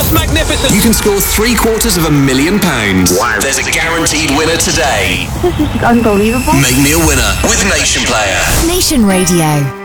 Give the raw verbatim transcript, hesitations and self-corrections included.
just magnificent. You can score three quarters of a million pounds. Wow. There's a guaranteed winner today. This is unbelievable. Make me a winner with Nation Player. Nation Radio.